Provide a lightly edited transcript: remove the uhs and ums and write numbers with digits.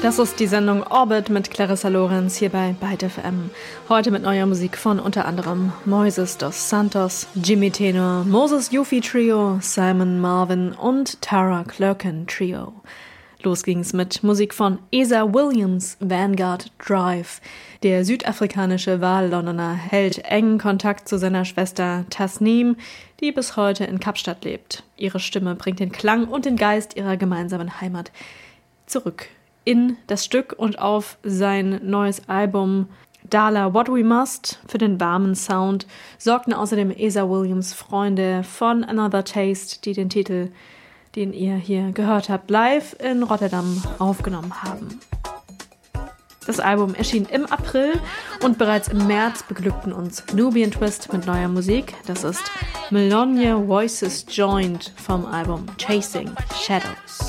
Das ist die Sendung Orbit mit Clarissa Lorenz hier bei Byte FM. Heute mit neuer Musik von unter anderem Moises dos Santos, Jimmy Tenor, Moses Yuffie Trio, Simon Marvin und Tara Clerkin Trio. Los ging's mit Musik von Esa Williams, Vanguard Drive. Der südafrikanische Wahllondoner hält engen Kontakt zu seiner Schwester Tasneem, die bis heute in Kapstadt lebt. Ihre Stimme bringt den Klang und den Geist ihrer gemeinsamen Heimat zurück in das Stück und auf sein neues Album Dala What We Must. Für den warmen Sound sorgten außerdem Esa Williams Freunde von Another Taste, die den Titel, den ihr hier gehört habt, live in Rotterdam aufgenommen haben. Das Album erschien im April und bereits im März beglückten uns Nubian Twist mit neuer Musik. Das ist Melania Voices Joined vom Album Chasing Shadows.